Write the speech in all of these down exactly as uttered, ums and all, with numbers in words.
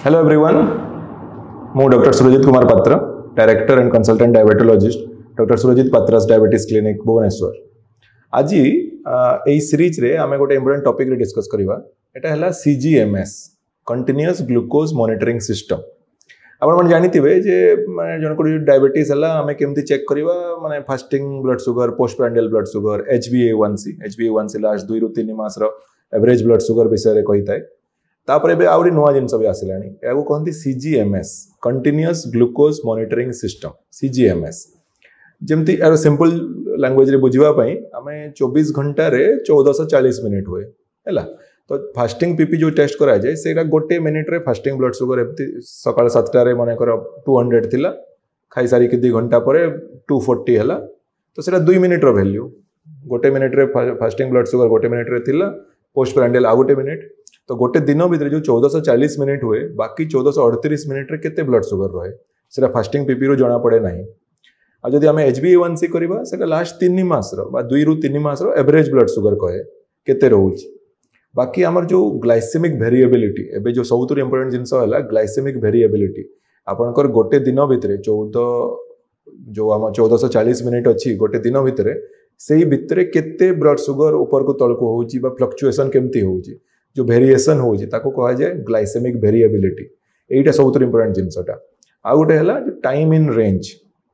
Hello everyone, मु doctor Surjit Kumar पात्र, director and consultant diabetologist doctor Surjit पात्रास diabetes clinic Bhubaneswar. आज यही सीरीज रे आमे गोटे इंपोर्टेंट टॉपिक रे डिस्कस करबा। एटा हला सीजीएमएस, कंटीन्यूअस ग्लूकोज मॉनिटरिंग सिस्टम। आपण मन जानिथिबे जे माने जन को डायबिटीज हला आमे केमती चेक करबा, माने fasting blood sugar, postprandial blood sugar, HbA one सी एचबीए वन सी लास्ट दुई रु तीन मास रो एवरेज ब्लड शुगर विषय रे कहिताय। तापर एबे आउरी नुआ जिनस भी आसिलानी, याको कहंती सीजीएमएस, कंटीन्यूअस ग्लूकोज मॉनिटरिंग सिस्टम। सीजीएमएस जेमती यार सिंपल लैंग्वेज रे बुझिबा पई आमे चौबीस घंटा रे चौदह सौ चालीस मिनिट हुए हैला। तो फास्टिंग पीपी जो टेस्ट करा जाए सेटा गोटे मिनिट रे फास्टिंग ब्लड शुगर एमती सकाळ सातटा रे माने कर दो सौ थिला, खाई सारी कि दो घंटा परे दो सौ चालीस हैला। तो सेटा दो मिनिट रो वैल्यू, गोटे मिनिट रे फास्टिंग ब्लड शुगर गोटे मिनिट रे थिला, पोस्ट प्रांडियल आ गोटे मिनिट। तो गोटे दिन भितर जो चौदह सौ चालीस मिनिट हुए, बाकी चौदह सौ अड़तीस मिनिट रे केते ब्लड शुगर रहे सेटा फास्टिंग पीपी रो जना पड़े नहीं। आ जदि आमे एचबीए वन सी करबा सेटा लास्ट तीन मास रो बा दुई रु तीन मास रो एवरेज ब्लड शुगर कहे केते रहउची। बाकी हमर जो ग्लाइसेमिक वेरिएबिलिटी, एबे जो सबुतु इंपोर्टेंट जिंस होला ग्लाइसेमिक वेरिएबिलिटी। आपनकर गोटे दिन भितर चौदह जो हम चौदह सौ चालीस मिनिट अछि गोटे दिन भितर, सेही भितर केते ब्लड शुगर ऊपर को तळ को होउची बा फ्लक्चुएशन केमती होउची, जो वेरिएशन होउची ताको कहा जाए ग्लाइसेमिक वेरिएबिलिटी। एटा सबुतु इंपोर्टेंट जिंसटा। आ गोटे हला जो टाइम इन रेंज,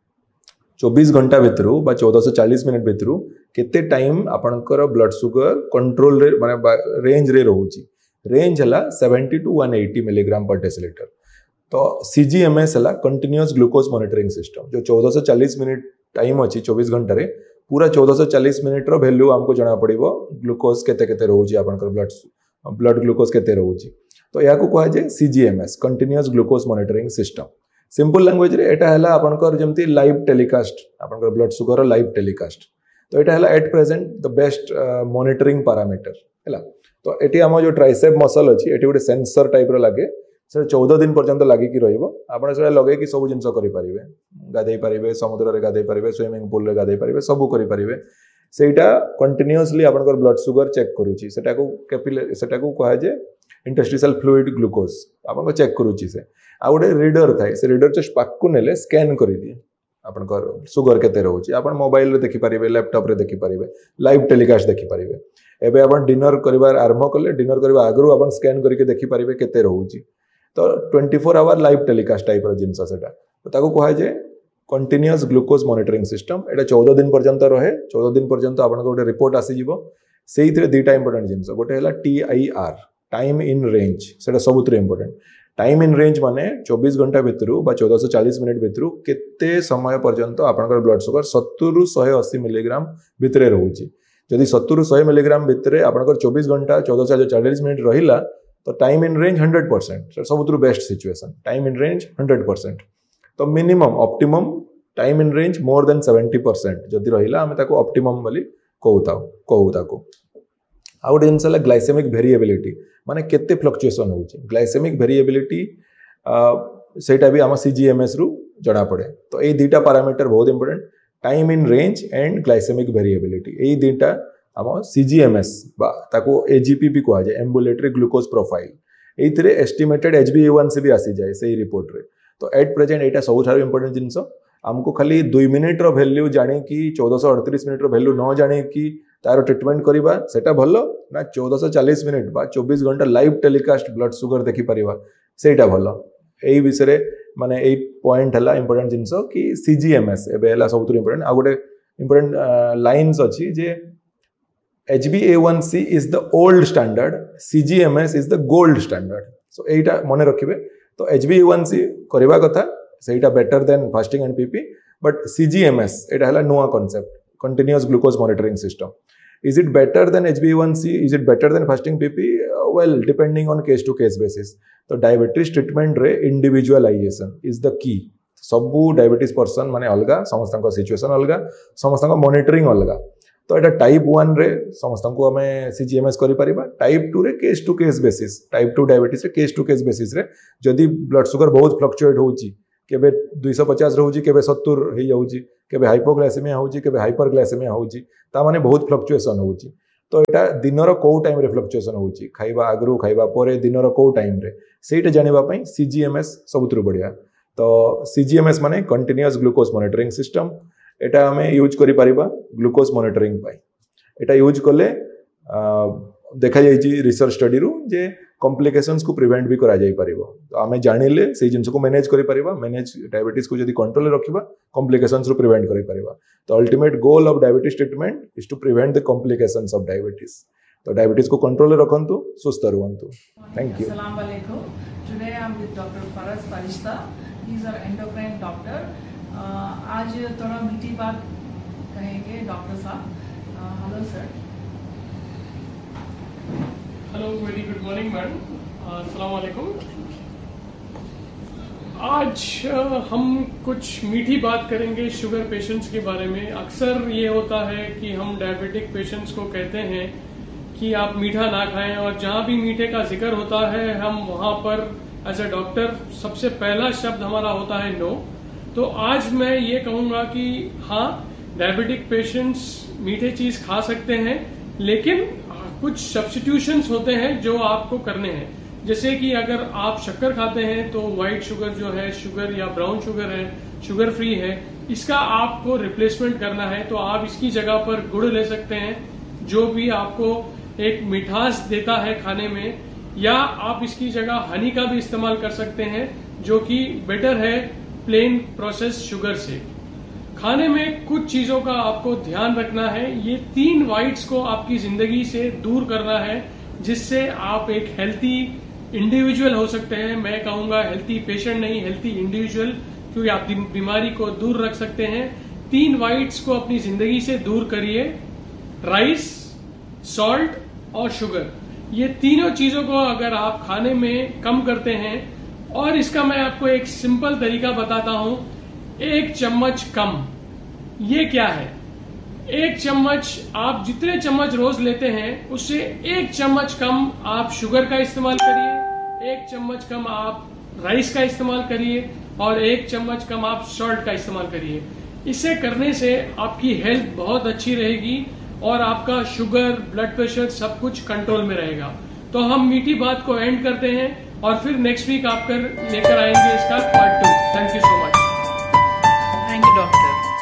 चौबीस घंटा भितरु बा चौदह सौ चालीस मिनिट भितरु केते टाइम आपनकर ब्लड शुगर कंट्रोल रे माने रेंज रे रहउची। रेंज हला सत्तर टू एक सौ अस्सी मिलीग्राम पर डेसिलीटर। तो सीजीएमएस हला कंटीन्यूअस ग्लूकोज मॉनिटरिंग सिस्टम। जो चौदह सौ चालीस मिनिट टाइम अछि चौबीस घंटा रे, पूरा चौदह सौ चालीस मिनिट रो वैल्यू हमको जाना पड़िबो ग्लूकोज केते केते रहउची, आपनकर ब्लड ब्लड ग्लूकोज केते रहउची। तो या को कहा जाए सीजीएमएस, continuous glucose monitoring system. Simple language रे एटा हला आपनकर जेमती लाइव टेलीकास्ट, आपनकर ब्लड शुगर लाइव टेलीकास्ट। तो एटा हला at present the best monitoring parameter हैला। तो एटी हम जो ट्राइसेप मसल अछि एटी गोटे सेंसर टाइप रो लागे, से चौदह दिन पर्यंत लागी कि रहिबो। आपण से लगे कि सब जिंस करि परिबे, गाधै परिबे, समुद्र रे गाधै परिबे, स्विमिंग पूल रे गाधै परिबे, सब करि परिबे। सेटा कंटीन्यूअसली आपनकर ब्लड शुगर चेक करूची। सेटा को कैपिलरी, सेटा को कहा जे इंटरस्टिशियल फ्लूइड ग्लूकोज आपन चेक करूची। से आ गोटे रीडर थाए, से रीडर जस्ट पाकु नेले स्कैन करि दिए आपनकर शुगर केते रहउची। आपन मोबाइल रे देखि परिबे, लैपटॉप रे देखि परिबे, लाइव टेलीकास्ट देखि परिबे। एबे आपन डिनर करिवार आरंभ कले, डिनर करबा आगरु आपन स्कैन करिके देखि परिबे केते रहउची। तो चौबीस आवर लाइव टेलीकास्ट टाइप रो जिंस सेटा। तो ताको कहा जे कंटीन्यूअस ग्लूकोज मॉनिटरिंग सिस्टम। एटा चौदह दिन पर्यंत रहे। चौदह दिन पर्यंत आपन गोटे रिपोर्ट आसी जिवो। सेही थरे दुईटा इंपोर्टेंट जिंस, गोटे हला टीआईआर, टाइम इन रेंज। सेटा सबुतरे इंपोर्टेंट। टाइम इन रेंज माने चौबीस घंटा भितरु बा चौदह सौ चालीस मिनिट भितरु केते समय पर्यंत आपनकर ब्लड शुगर सत्तर रु एक सौ अस्सी मिलीग्राम भितरे रहउची। जदि सत्तर रु सौ मिलीग्राम भितरे आपनकर चौबीस घंटा चौदह सौ चालीस मिनिट रहिला, तो time in range hundred percent सबुतु best situation. Time in range hundred percent. तो minimum optimum time in range more than seventy percent जदि रहिला आमे ताको ऑप्टिमम बोली कहूताउ कहू ताको। आ गोटे जिनस हला ग्लाइसेमिक वेरिएबिलिटी, माने केते फ्लक्चुएशन होउची। ग्लाइसेमिक वेरिएबिलिटी सेटा भी आम सीजीएमएस रु जणा पड़े। तो ए दुईटा पैरामीटर बहुत important, time in range and glycaemic variability. ए दुईटा आम सीजीएमएस बा ताको एजीपी भी कहा जाए, ambulatory glucose profile. एइथिरे estimated HbA one सी भी आसी जाए सही रिपोर्ट रे। तो एट प्रेजेंट एटा सबुठारु इंपोर्टेंट जिनस। हमको खाली दुई मिनिट रो वैल्यू जाने कि चौदह सौ अड़तीस मिनिट रो वैल्यू न जाने कि तार ट्रीटमेंट करिबा सेटा भलो ना, चौदह सौ चालीस मिनिट बा चौबीस घंटा लाइव टेलीकास्ट ब्लड शुगर देखि परिबा सेटा भलो। एई विषय माने एई पॉइंट हला इंपोर्टेंट जिनस कि सीजीएमएस एबे हला सबुतु इंपोर्टेंट। आ गोटे इंपोर्टेंट लाइन्स अछि जे HbA one C is the old standard, सीजीएमएस is the gold standard. सो एटा मने रखिबे। तो एचबीए वन सी करबा कथा, सेटा better than fasting and PP. But सीजीएमएस एटा हला नुआ concept, continuous glucose monitoring system. Is it better than HbA one C, is it better than fasting PP? Well, depending on case to case basis. तो diabetes treatment रे individualisation is the key. सबू diabetes person माने अलगा, समस्त situation अलगा, समस्त monitoring अलगा। तो एटा टाइप वन रे समस्त को हमें सीजीएमएस करि परिबा। टाइप टू रे case to case basis, type two diabetes रे केस टू केस बेसिस रे जदि ब्लड शुगर बहुत फ्लक्चुएट होउची, केबे दो सौ पचास रहउची, केबे सत्तर हे जाउची, केबे हाइपोग्लाइसेमिया होउची, केबे हाइपरग्लाइसेमिया होउची, ता माने बहुत फ्लक्चुएशन होउची। तो एटा दिनर कौ टाइम रे फ्लक्चुएशन होउची खाइबा आगरु खाइबा परे दिनर कौ टाइम रे सेटा जानिबा पई सीजीएमएस सबुतरु बढ़िया। तो सीजीएमएस माने कंटिन्यूअस ग्लूकोज मॉनिटरिंग सिस्टम, एटा हमें यूज करि परिबा ग्लूकोज मॉनिटरिंग पई। एटा यूज कले देखा जाइए रिसर्च स्टडी रू जे कॉम्प्लिकेशंस को प्रिवेंट भी करा जाई परिबो। तो आमे जानिले से जिंस को मैनेज करि परिबा, मैनेज डायबिटीज को जदी कंट्रोल रखिबा कॉम्प्लिकेशंस रू प्रिवेंट करि परिबा। तो ultimate goal of diabetes treatment is to prevent the complications of diabetes. तो डायबिटीज को कंट्रोल रखंतु, सुस्त रहंतु। Thank you. अस्सलाम वालेकुम। Today I am with doctor फरज फरिश्ता, he is our endocrine doctor. आज थोड़ा मीठी बात कहेंगे डॉक्टर साहब। Hello sir. Hello, very good morning madam, अस्सलाम वालेकुम। आज हम कुछ मीठी बात करेंगे शुगर पेशेंट्स के बारे में। अक्सर ये होता है कि हम डायबिटिक पेशेंट्स को कहते हैं कि आप मीठा ना खाएं, और जहां भी मीठे का जिक्र होता है हम वहां पर एज ए डॉक्टर सबसे पहला शब्द हमारा होता है नो। तो आज मैं ये कहूंगा कि हाँ, डायबिटिक पेशेंट्स मीठे चीज खा सकते हैं, लेकिन कुछ सब्स्टिट्यूशंस होते हैं जो आपको करने हैं। जैसे कि अगर आप शक्कर खाते हैं तो व्हाइट शुगर जो है, शुगर या ब्राउन शुगर है, शुगर फ्री है, इसका आपको रिप्लेसमेंट करना है। तो आप इसकी जगह पर गुड़ ले सकते हैं, जो भी आपको एक मिठास देता है खाने में, या आप इसकी जगह हनी का भी इस्तेमाल कर सकते हैं, जो कि बेटर है प्लेन प्रोसेस शुगर से। खाने में कुछ चीजों का आपको ध्यान रखना है। ये तीन वाइट्स को आपकी जिंदगी से दूर करना है, जिससे आप एक हेल्थी इंडिविजुअल हो सकते हैं। मैं कहूंगा हेल्थी पेशेंट नहीं, हेल्थी इंडिविजुअल, क्योंकि आप बीमारी को दूर रख सकते हैं। तीन वाइट्स को अपनी जिंदगी से दूर करिए, राइस, सॉल्ट और शुगर। ये तीनों चीजों को अगर आप खाने में कम करते हैं, और इसका मैं आपको एक सिंपल तरीका बताता हूं, एक चम्मच कम। ये क्या है? एक चम्मच, आप जितने चम्मच रोज लेते हैं उससे एक चम्मच कम आप शुगर का इस्तेमाल करिए, एक चम्मच कम आप राइस का इस्तेमाल करिए, और एक चम्मच कम आप सॉल्ट का इस्तेमाल करिए। इसे करने से आपकी हेल्थ बहुत अच्छी रहेगी और आपका शुगर, ब्लड प्रेशर सब कुछ कंट्रोल में रहेगा। तो हम मीठी बात को एंड करते हैं और फिर नेक्स्ट वीक आप कर लेकर आएंगे इसका part two. Thank you so much. Thank you doctor.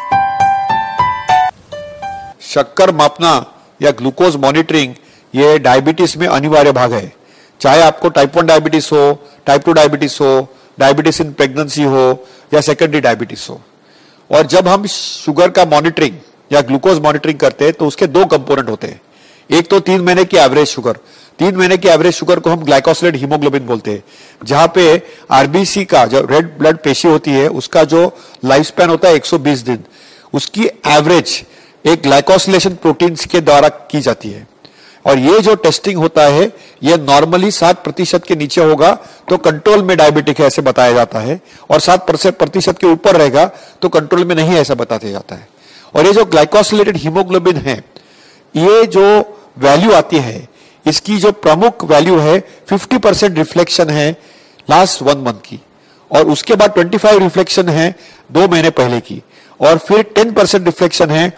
शक्कर मापना या ग्लूकोज मॉनिटरिंग ये डायबिटीज में अनिवार्य भाग है। चाहे आपको टाइप वन डायबिटीज हो, टाइप टू डायबिटीज हो, डायबिटीज इन प्रेगनेंसी हो या सेकेंडरी डायबिटीज हो। और जब हम शुगर का मॉनिटरिंग या ग्लूकोज मॉनिटरिंग करते हैं तो उसके दो कंपोनेंट होते हैं। एक तो तीन महीने की एवरेज शुगर, तीन महीने की एवरेज शुगर को हम ग्लाइकोसिलेटेड हीमोग्लोबिन बोलते हैं, जहां पे आरबीसी का जो रेड ब्लड पेशी होती है उसका जो लाइफ स्पैन होता है एक सौ बीस दिन, उसकी एवरेज एक ग्लाइकोसिलेशन प्रोटीन्स के द्वारा की जाती है। और ये जो टेस्टिंग होता है ये नॉर्मली सात प्रतिशत के नीचे होगा तो कंट्रोल में डायबिटिक है ऐसे बताया जाता है, और सात प्रतिशत के ऊपर रहेगा तो कंट्रोल में नहीं ऐसा बताया जाता है। और ये जो ग्लाइकोसिलेटेड हीमोग्लोबिन है, ये जो वैल्यू आती है, इसकी जो प्रमुख वैल्यू है पचास परसेंट रिफ्लेक्शन है लास्ट वन मंथ की, और उसके बाद पच्चीस रिफ्लेक्शन है दो महीने पहले की, और फिर दस परसेंट रिफ्लेक्शन है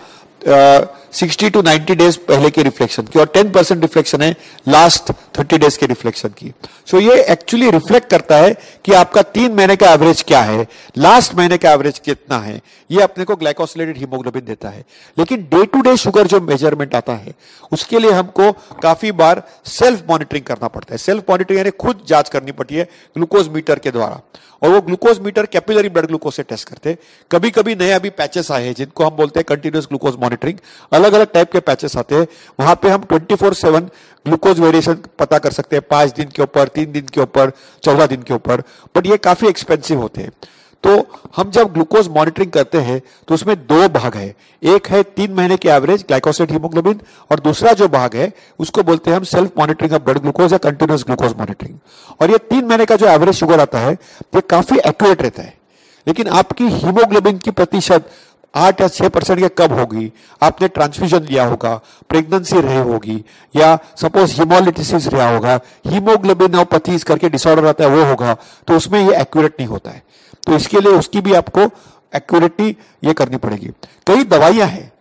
सिक्सटी टू नाइन्टी डेज पहले के रिफ्लेक्शन की, और टेन परसेंट रिफ्लेक्शन है लास्ट थर्टी डेज के रिफ्लेक्शन की। सो so ये एक्चुअली रिफ्लेक्ट करता है कि आपका तीन महीने का एवरेज क्या है, लास्ट महीने का एवरेज कितना है, ये अपने को ग्लाइकोसिलेटेड हीमोग्लोबिन देता है। लेकिन डे टू डे शुगर जो मेजरमेंट आता है उसके लिए हमको काफी बार सेल्फ मॉनिटरिंग करना पड़ता है। सेल्फ मॉनिटरिंग यानी खुद जांच करनी पड़ती है ग्लूकोज मीटर के द्वारा, और वो glucose metre capillary blood glucose से टेस्ट करते हैं। कभी कभी नए अभी पैचेस आए हैं जिनको हम बोलते हैं कंटिन्यूअस ग्लूकोज मॉनिटरिंग। अलग अलग टाइप के पैचेस आते हैं, वहां पे हम twenty four seven glucose variation पता कर सकते हैं, पांच दिन के ऊपर, तीन दिन के ऊपर, चौदह दिन के ऊपर, बट ये काफी एक्सपेंसिव होते हैं। तो हम जब ग्लूकोज मॉनिटरिंग करते हैं तो उसमें दो भाग है, एक है तीन महीने की एवरेज ग्लाइकोसिलेटेड हीमोग्लोबिन, और दूसरा जो भाग है उसको बोलते हैं हम self monitoring of blood glucose या कंटिन्यूअस ग्लूकोज मॉनिटरिंग। और ये तीन महीने का जो एवरेज शुगर आता है ये काफी एक्यूरेट रहता है, लेकिन आपकी हीमोग्लोबिन की प्रतिशत आठ या छह परसेंट या कब होगी, आपने ट्रांसफ्यूजन लिया होगा, प्रेगनेंसी रही होगी, या सपोज हीमोलिटिसिस रहा होगा, हीमोग्लोबिनोपैथीज करके डिसऑर्डर आता है वो होगा, तो उसमें ये एक्यूरेट नहीं होता है। तो इसके लिए उसकी भी आपको एक्यूरेटी ये करनी पड़ेगी। कई दवाइयां हैं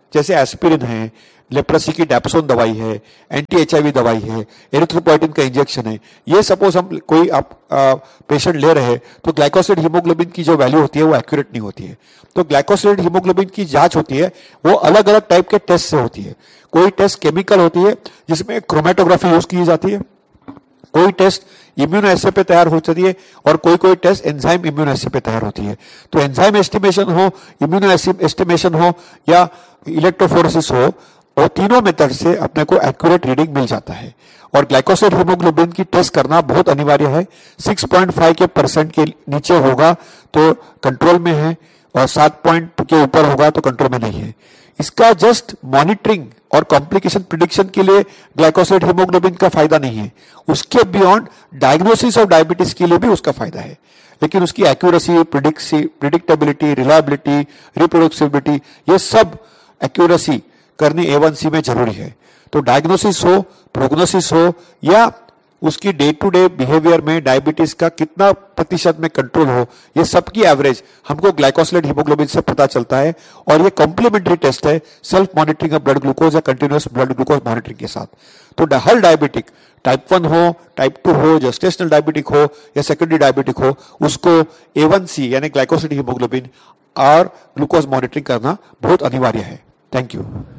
जैसे एस्पिरिन है, लेप्रोसी की डैप्सोन दवाई है, एंटी एचआईवी दवाई है, एरिथ्रोपोइटिन का इंजेक्शन है, ये सपोज हम कोई आप पेशेंट ले रहे हैं तो ग्लाइकोसाइड हीमोग्लोबिन की जो वैल्यू होती है वो एक्यूरेट नहीं होती है। तो ग्लाइकोसाइड हीमोग्लोबिन की जांच होती है वो अलग अलग टाइप के टेस्ट से होती है। कोई टेस्ट केमिकल होती है जिसमें क्रोमेटोग्राफी यूज की जाती है, कोई टेस्ट इम्यूनो एस्से पे तैयार हो जाती है और कोई कोई टेस्ट एंजाइम इम्यूनो एस्से पे तैयार होती है। तो एंजाइम एस्टिमेशन हो, इम्यूनो एस्टिमेशन हो या इलेक्ट्रोफोरेसिस हो, और तीनों मेथड से अपने को एक्यूरेट रीडिंग मिल जाता है। और ग्लाइकोसाइड हीमोग्लोबिन की टेस्ट करना बहुत अनिवार्य है। सिक्स पॉइंट फाइव के परसेंट के नीचे होगा तो कंट्रोल में है और सात पॉइंट के ऊपर होगा तो कंट्रोल में नहीं है। इसका जस्ट मॉनिटरिंग और कॉम्प्लिकेशन प्रिडिक्शन के लिए ग्लाइकोसाइड हीमोग्लोबिन का फायदा नहीं है, उसके बियॉन्ड डायग्नोसिस ऑफ डायबिटीज के लिए भी उसका फायदा है। लेकिन उसकी एक्यूरेसी, प्रिडिक्टेबिलिटी, रिलायबिलिटी, रिप्रोड्यूसिबिलिटी, ये सब एक्यूरेसी करनी ए वन सी में जरूरी है। तो डायग्नोसिस हो, प्रोग्नोसिस हो या उसकी डे टू डे बिहेवियर में डायबिटीज का कितना प्रतिशत में कंट्रोल हो, ये सबकी एवरेज हमको ग्लाइकोसाइड हीमोग्लोबिन से पता चलता है। और ये कॉम्प्लीमेंट्री टेस्ट है self monitoring of blood glucose या कंटिन्यूअस ब्लड ग्लूकोज मॉनिटरिंग के साथ। तो हर डायबिटिक, टाइप वन हो, टाइप टू हो, जेस्टेशनल डायबिटिक हो या सेकेंडरी डायबिटिक हो, उसको ए वन सी यानी ग्लाइकोसाइड हीमोग्लोबिन और ग्लूकोज मॉनिटरिंग करना बहुत अनिवार्य है। Thank you.